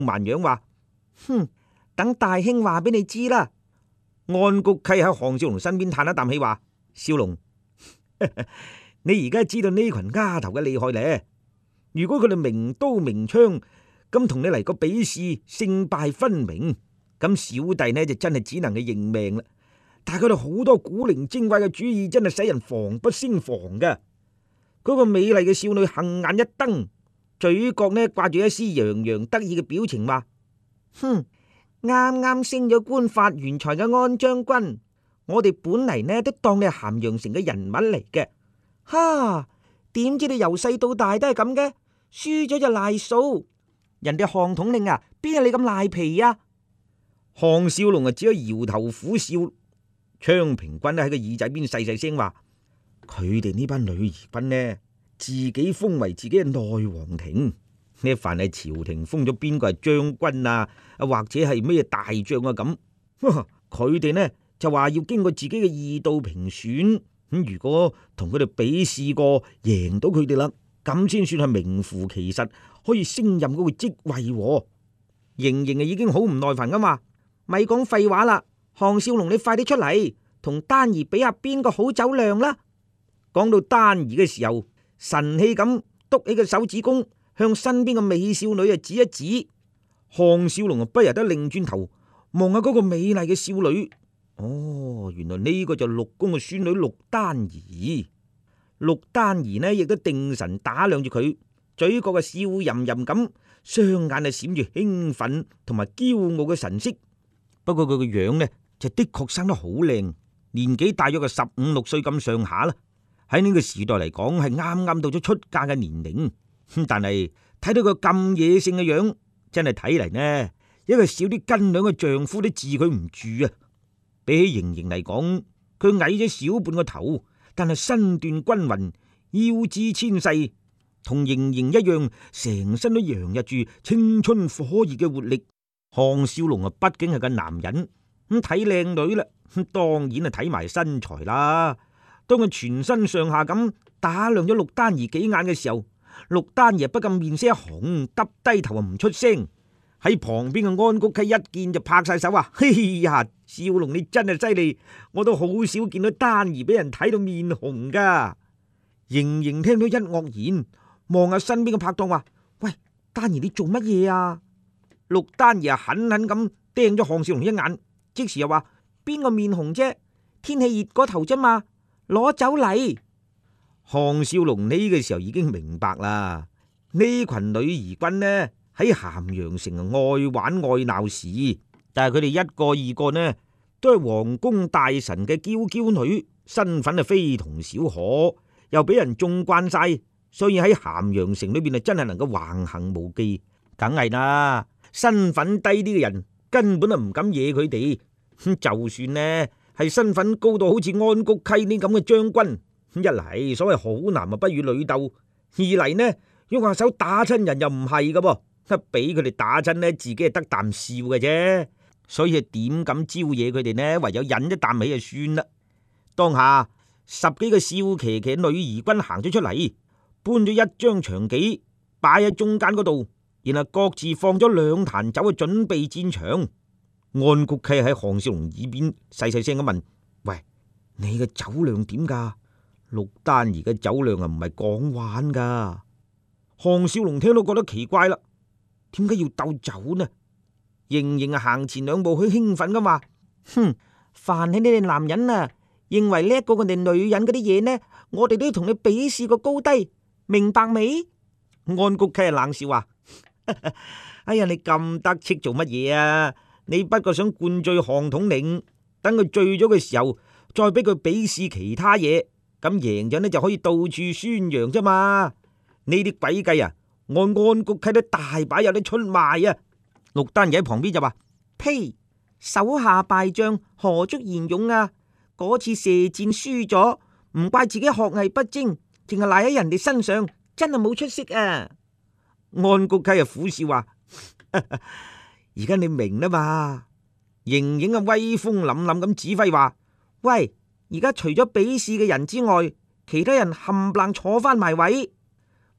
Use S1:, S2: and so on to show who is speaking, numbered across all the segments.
S1: 蠻樣話：哼，等大兄話俾你知啦。安谷溪喺項少龍身邊嘆一啖氣話：少龍，你而家知道呢群丫頭嘅厲害咧。如果佢哋明刀明槍咁同你嚟個比試，勝敗分明，咁小弟呢就真係只能去認命啦。但係佢哋好多古靈精怪嘅主意，真係使人防不勝防㗎。嗰個美麗嘅少女杏眼一瞪，嘴角呢掛住一絲洋洋得意嘅表情，話：哼，啱啱升咗官發完財嘅安將軍，我哋本嚟呢都當你係咸陽城嘅人物嚟嘅，哈，點知你由細到大都係咁嘅，輸咗就賴數，人哋項統領啊，邊有你咁賴皮啊？項少龍啊，只係搖頭苦笑。昌平君喺個耳仔邊細細聲話：佢哋呢班女兒軍呢，自己封為自己嘅內皇庭，呢凡係朝廷封咗邊個係將軍啊，或者係咩大將啊咁，佢哋呢就話要經過自己嘅二道評選，咁如果同佢哋比試過，贏到佢哋啦，咁先算係名副其實可以升任嗰個職位。盈盈啊已經好唔耐煩咁話：咪講廢話啦！項少龍，你快啲出嚟同丹兒比下邊個好酒量啦！講到丹兒嘅時候，神氣咁篤起個手指公，向身邊嘅美少女啊指一指。項少龍啊不由得擰轉頭望下嗰個美麗嘅少女。哦，原來呢個就陸公嘅孫女陸丹兒。陸丹兒呢亦都定神打量住佢，嘴角嘅笑吟吟咁，雙眼啊閃住興奮同埋驕傲嘅神色。不過佢個樣呢就的確生得好靚，年紀大約係15、16歲咁上下啦。喺呢個時代嚟講係啱啱到咗出嫁嘅年齡，但係睇到佢咁野性嘅樣，真係睇嚟呢一個少啲斤兩嘅丈夫都治佢唔住啊！比起盈盈嚟講，佢矮咗小半個頭，但係身段均勻，腰肢纖細，同盈盈一樣，成身都洋溢住青春火熱嘅活力。項少龍啊，畢竟係個男人，咁睇靚女啦，當然係睇埋身材啦。當佢全身上下咁打量咗陸丹兒幾眼嘅時候，陸丹兒不禁面色一紅，耷低頭啊唔出聲。喺旁邊嘅安谷溪一見就拍晒手話：嘿呀，少龍你真係犀利，我都好少見到丹兒俾人睇到面紅噶。盈盈聽到一愕然，望下身邊嘅拍檔話：喂，丹兒你做乜嘢啊？陸丹兒狠狠咁盯咗項少龍一眼，即時又話：邊個面紅啫？天氣熱過頭啫嘛，攞酒嚟。項少龍呢個時候已經明白啦，呢群女兒軍呢喺咸陽城愛玩愛鬧事，但係佢哋一個二個呢都係皇宮大臣嘅嬌嬌女，身份啊非同小可，又俾人縱慣晒，所以喺咸陽城裏邊啊真係能夠橫行無忌，梗係啦。身份低啲嘅人根本就唔敢惹佢哋，就算呢係身份高到好似安谷溪呢咁嘅將軍，一嚟所謂好男啊不與女鬥，二嚟呢要話手打親人又唔係噶噃，俾佢哋打親呢自己係得啖笑嘅啫，所以點敢招惹佢哋呢？唯有忍一啖氣就算啦。當下10幾個笑騎騎女兒軍行咗出嚟，搬咗一張長戟擺喺中間嗰度。然後各自放咗2壇酒去準備戰場。安谷溪喺項少龍耳邊細細聲咁問：喂，你嘅酒量點噶？陸丹兒嘅酒量啊唔係講玩噶。項少龍聽到覺得奇怪啦，點解要鬥酒呢？盈盈啊行前2步去興奮咁話：哼，凡係你哋男人啊認為叻過我哋女人嗰啲嘢呢，我哋都要同你比試個高低，明白未？安谷溪冷笑話：哎呀，你咁得戚做乜嘢啊？你不過想灌醉項統領，等佢醉咗嘅時候，再俾佢比試其他嘢，咁贏咗呢就可以到處宣揚啫嘛。呢啲詭計啊，按安谷溪都大把有得出賣啊。陸丹兒喺旁邊就話：呸，手下敗將何足言勇啊！嗰次射箭輸咗，唔怪自己學藝不精，淨係賴喺人哋身上，真係冇出息啊！安谷溪啊苦笑話：而家你明啦嘛？盈盈啊威風凜凜咁指揮話：喂，而家除咗比試嘅人之外，其他人冚唪唥坐翻埋位，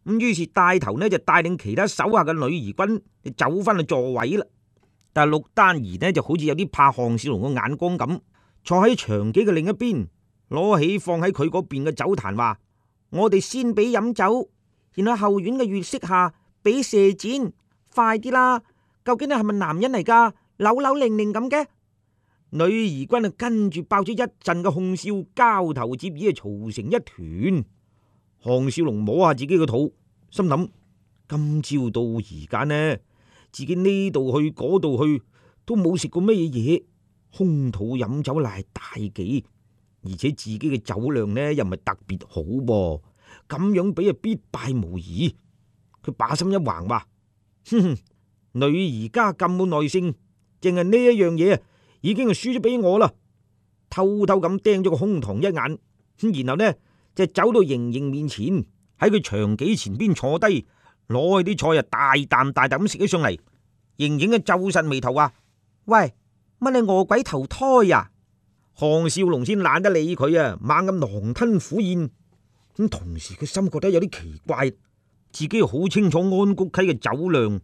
S1: 咁於是帶頭呢就帶領其他手下嘅女兒軍就走翻去座位啦。但係陸丹兒呢就好似有啲怕項少龍嘅眼光咁，坐喺長幾嘅另一邊，攞起放喺佢嗰邊嘅酒壇話：我哋先俾飲酒，然後後院嘅月色下俾射箭，快啲啦！究竟你係咪男人嚟噶？扭扭擰擰咁嘅。女兒軍啊跟住爆咗一陣嘅哄笑，交頭接耳啊嘈成一團。項少龍摸下自己個肚，心諗今朝到而家呢，自己呢度去嗰度去都冇食過咩嘢，空肚飲酒乃係大忌，而且自己嘅酒量呢又唔係特別好噃，咁樣俾啊必敗無疑。佢把心一橫話：哼哼，女兒家咁冇耐性，淨係呢一樣嘢啊，已經係輸咗俾我啦。偷偷咁盯咗個胸膛一眼，然後呢就走到盈盈面前，喺佢長幾前邊坐低，攞起啲菜啊大啖大啖咁食咗上嚟。盈盈嘅皺實眉頭話：喂，乜你餓鬼投胎呀？項少龍先懶得理佢啊，猛咁狼吞虎咽。咁同時佢心覺得有啲奇怪，自己好清楚安谷溪嘅酒量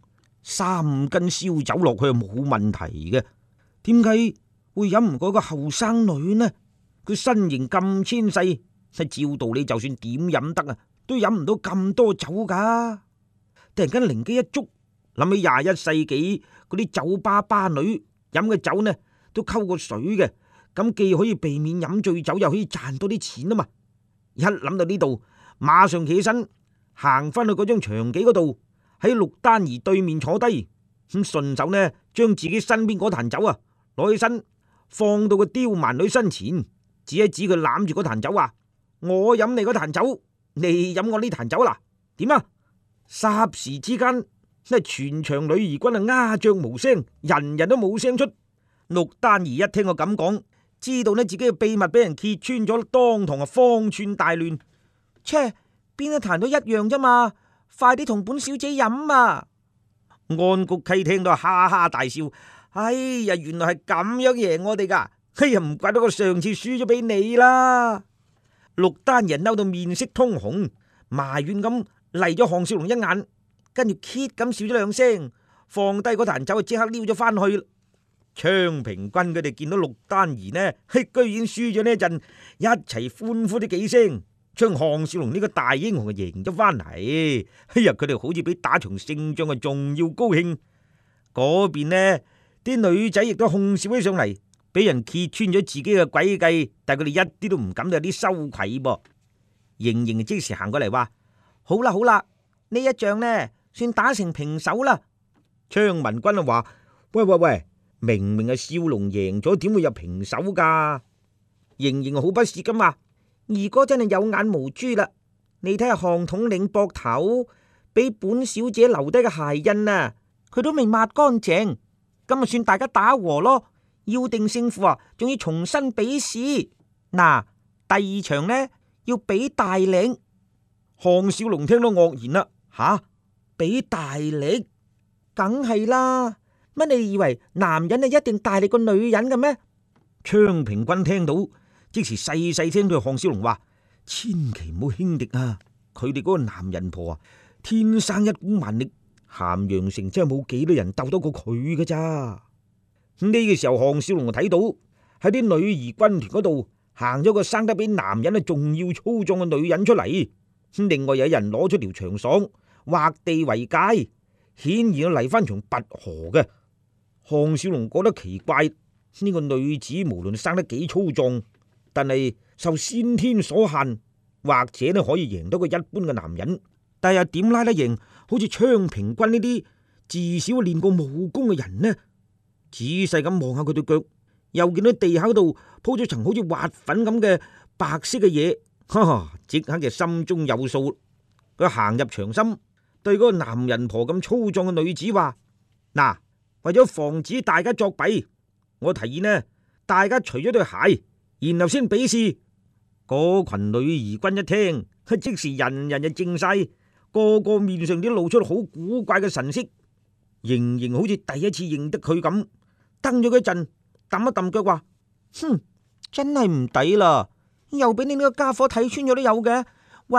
S1: ，3-5斤燒酒落去係冇問題嘅，點解會飲唔過個後生女呢？佢身形咁纖細，照道理就算點飲得啊，都飲唔到咁多酒噶。突然間靈機一觸，諗起21世紀嗰啲酒吧吧女飲嘅酒呢，都溝過水嘅，咁既可以避免飲醉酒，又可以賺多啲錢啊嘛！一諗到呢度，馬上起身行翻去嗰張長幾嗰度，喺陸丹兒對面坐低，咁順手呢將自己身邊嗰壇酒啊攞起身，放到個刁蠻女身前，指一指佢攬住嗰壇酒話：我飲你嗰壇酒，你飲我呢壇酒啦，點啊？霎時之間，全場女兒軍啊鴉雀無聲，人人都冇聲出。陸丹兒一聽我咁講，知道呢自己嘅秘密俾人揭穿咗，當堂啊方寸大亂。切，邊一壇都一樣啫嘛，快啲同本小姐飲啊！安谷溪聽到哈哈大笑，哎呀，原來係咁樣贏我哋噶，哎呀，唔怪得我上次輸咗俾你啦。陸丹人嬲到面色通紅，埋怨咁嚟咗項少龍一眼，跟住 Kit 咁笑咗兩聲，放低嗰壇酒就即刻撩咗翻去。昌平君佢哋見到陸丹兒呢，居然輸咗呢一陣，一齊歡呼咗幾聲，將項少龍呢個大英雄就贏咗翻嚟。哎呀，佢哋好似比打場勝仗啊仲要高興。嗰邊呢啲女仔亦都哄笑起上嚟，俾人揭穿咗自己嘅詭計，但係佢哋一啲都唔敢有啲羞愧噃。盈盈即時行過嚟話：好啦好啦，呢一仗呢算打成平手啦。昌文君啊話：喂喂喂，明明係少龍贏咗，點會有平手噶？盈盈好不屑咁話：二哥真係有眼無珠啦！你睇下項統領膊頭俾本小姐留低嘅鞋印啊，佢都未抹乾淨，咁咪算大家打和咯。要定勝負啊，仲要重新比試。嗱，第二場呢要比大力。項少龍聽到愕然啦，吓，比大力？梗係啦。乜你以為男人係一定大力過女人嘅咩？昌平君聽到即時細細聲對項少龍話：千祈唔好輕敵啊！佢哋嗰個男人婆啊，天生一股蠻力，咸陽城真係冇幾多人鬥得過佢噶咋。呢個時候，項少龍就睇到喺啲女兒軍團嗰度行咗個生得比男人啊仲要粗壯嘅女人出嚟。另外有人攞出條長爽劃地為界，顯然要嚟翻場拔河嘅。項少龍覺得奇怪，呢個女子無論生得幾粗壯，但係受先天所限，或者呢可以贏到個一般嘅男人，但係又點拉得贏好似昌平君呢啲至少練過武功嘅人呢？仔細咁望下佢對腳，又見到地下度鋪咗層好似滑粉咁嘅白色嘅嘢，即刻就心中有數。佢行入牆心，對嗰個男人婆咁粗壯嘅女子話：嗱，為咗防止大家作弊，我提議呢，大家除咗對鞋，然後先比試。嗰群女兒軍一聽，即時人人就靜晒，個個面上都露出好古怪嘅神色。盈盈好似第一次認得佢咁，瞪咗佢一陣，揼一揼腳話：哼，真係唔抵啦，又俾你呢個家伙睇穿咗都有嘅。喂，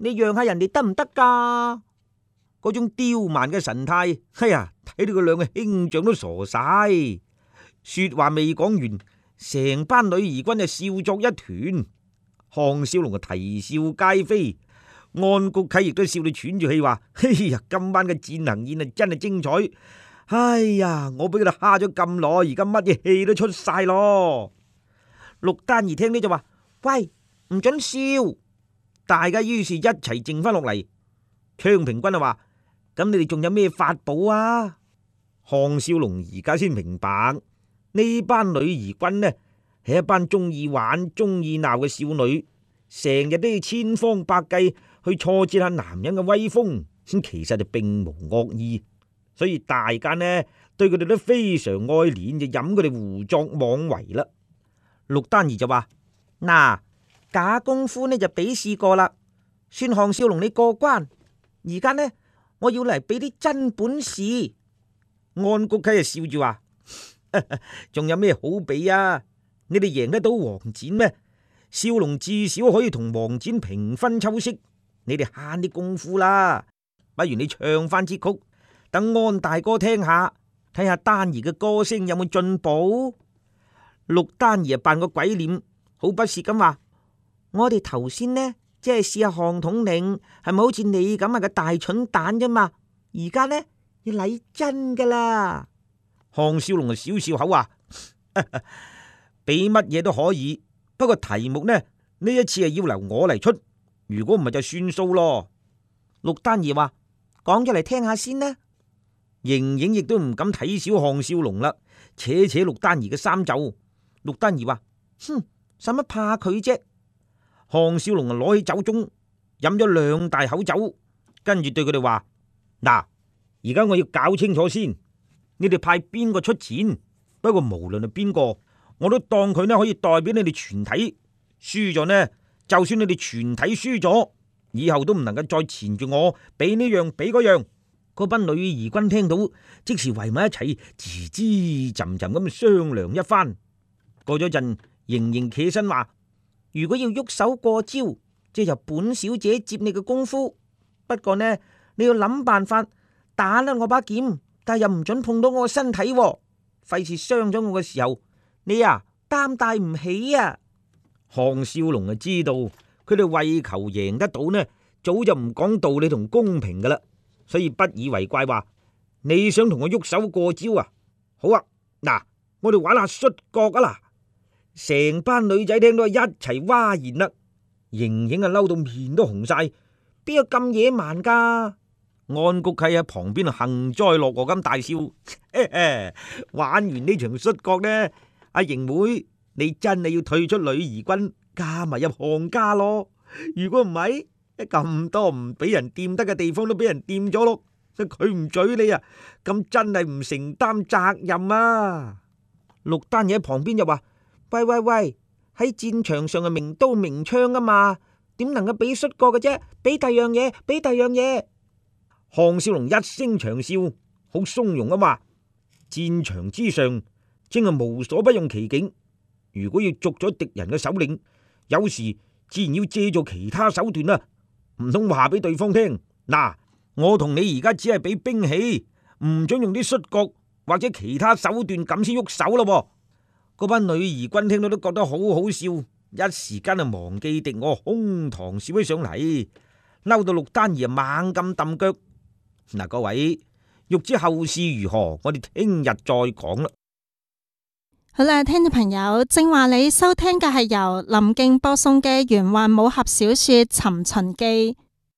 S1: 你讓下人哋得唔得噶？嗰種刁蠻嘅神態，哎呀，睇到佢兩個兄長都傻晒。說話未講完，成班女兒軍就笑作一團。項少龍就啼笑皆非，安谷契亦都笑到喘住氣，話：哎呀，今晚嘅餞行宴啊，真係精彩！哎呀，我俾佢哋蝦咗咁耐，而家乜嘢戲都出晒咯。陸丹兒聽呢就話：喂，唔准笑！大家於是一齊靜翻落嚟。昌平君就話：咁你哋仲有咩法寶啊？項少龍而家先明白，呢班女兒軍呢係一班中意玩、中意鬧嘅少女，成日都要千方百計去挫折下男人嘅威風，其實就並無惡意。所以大家呢對佢哋都非常愛憐，就任佢哋胡作妄為啦。陸丹兒就話：嗱，假功夫呢就比試過啦，算項少龍你過關。而家呢，我要嚟俾啲真本事。安谷契就笑住話：仲有咩好比啊？你哋贏得到黃展咩？少龍至少可以同黃展平分秋色，你哋慳啲功夫啦。不如你唱翻支曲，等安大哥聽下，睇下丹兒嘅歌聲有冇進步。陸丹兒扮個鬼臉，好不屑咁話：我哋頭先呢，即係試下項統領係咪好似你咁嘅大蠢蛋啫嘛？而家呢，要嚟真噶啦。項少龍就笑笑口話：俾乜嘢都可以，不過題目呢一次係要留我嚟出，如果唔係就算數咯。陸丹兒話：講咗嚟聽下先啦。盈盈亦都唔敢睇小項少龍啦，扯陸丹兒嘅衫袖。陸丹兒話：哼，使乜怕佢啫？項少龍啊，攞起酒盅飲咗2大口酒，跟住對佢哋話：嗱，而家我要搞清楚先，你哋派邊個出錢？不過無論係邊個，我都當佢呢可以代表你哋全體。輸咗呢，就算你哋全體輸咗，以後都唔能夠再纏住我，俾呢樣俾嗰樣。嗰班女兒軍聽到，即時圍埋一齊，吱吱斟斟咁商量一番。過咗陣，盈盈企身話：如果要喐手過招，即係由本小姐接你嘅功夫。不過呢，你要諗辦法打甩我把劍，但係又唔准碰到我嘅身體，費事傷咗我嘅時候，你啊擔帶唔起啊！項少龍就知道佢哋為求贏得到呢，早就唔講道理同公平噶啦，所以不以為怪，話：你想同我喐手過招啊？好啊，嗱，我哋玩下摔角啊啦！成班女仔聽到一齊嘩然啦，盈盈啊嬲到面都紅晒，邊有咁野蠻噶？安谷契喺旁邊幸災樂禍咁大笑，玩完呢場摔角呢，阿盈妹你真係要退出女兒軍，加埋入項家咯。如果唔係，咁多唔俾人掂得嘅地方都俾人掂咗咯，佢唔嘴你啊，咁真係唔承擔責任啊！陸丹爺喺旁邊就話：喂喂喂，喺戰場上係明刀明槍啊嘛，點能夠俾摔角嘅啫？俾第樣嘢，俾第樣嘢。項少龍一聲長笑，好從容啊嘛。戰場之上正係無所不用其境，如果要捉咗敵人嘅首領，有時自然要借助其他手段啦。唔通話俾對方聽，嗱，我同你而家只係俾兵器，唔准用啲摔角或者其他手段咁先喐手咯。嗰班女兒軍聽到都覺得好好笑，一時間就忘記敵我，哄堂笑起上嚟，嬲到陸丹兒猛咁揼腳。嗱，各位欲知後事如何，我哋聽日再講啦。
S2: 好啦，聽眾朋友，正話你收聽嘅係由林敬播送嘅玄幻武俠小說《尋秦記》。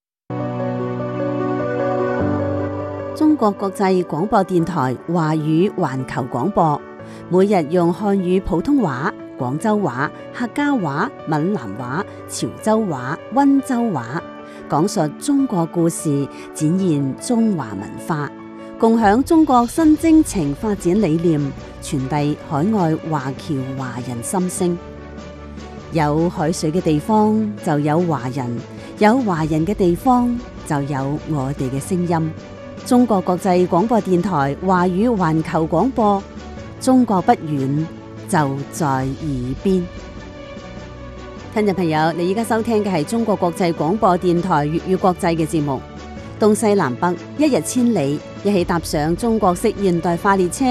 S3: 中國國際廣播電台華語環球廣播，每日用漢語普通話、廣州話、客家話、閩南話、潮州話、溫州話，講述中國故事，展現中華文化，共享中國新征程發展理念，傳遞海外華僑華人心聲。有海水嘅地方就有華人，有華人嘅地方就有我哋嘅聲音。中國國際廣播電台華語環球廣播，中國不遠，就在耳邊。 聽眾朋友，你依家收聽嘅係中國國際廣播電台粵語國際嘅節目，東西南北一日千里，一起踏上中國式現代化列車，